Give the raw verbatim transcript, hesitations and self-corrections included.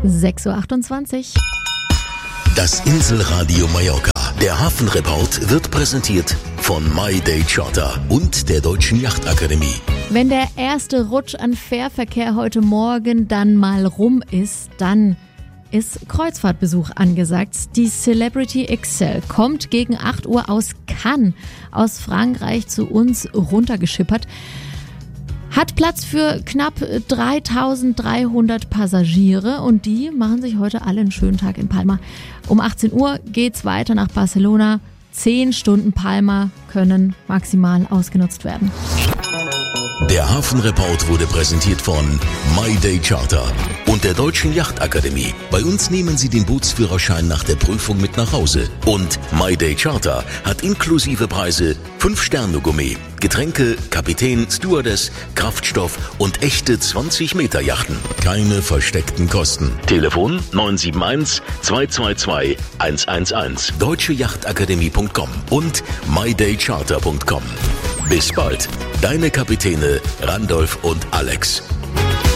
sechs Uhr achtundzwanzig. Das Inselradio Mallorca. Der Hafenreport wird präsentiert von My Day Charter und der Deutschen Yachtakademie. Wenn der erste Rutsch an Fährverkehr heute Morgen dann mal rum ist, dann ist Kreuzfahrtbesuch angesagt. Die Celebrity Excel kommt gegen acht Uhr aus Cannes, aus Frankreich, zu uns runtergeschippert. Hat Platz für knapp dreitausenddreihundert Passagiere und die machen sich heute alle einen schönen Tag in Palma. Um achtzehn Uhr geht's weiter nach Barcelona. Zehn Stunden Palma können maximal ausgenutzt werden. Der Hafenreport wurde präsentiert von My Day Charter und der Deutschen Yachtakademie. Bei uns nehmen Sie den Bootsführerschein nach der Prüfung mit nach Hause. Und My Day Charter hat inklusive Preise fünf Sterne Gourmet, Getränke, Kapitän, Stewardess, Kraftstoff und echte zwanzig Meter Yachten. Keine versteckten Kosten. Telefon neun sieben eins, zwei zwei zwei, eins eins eins, deutsche yachtakademie punkt com und my day charter punkt com. Bis bald. Deine Kapitäne Randolph und Alex.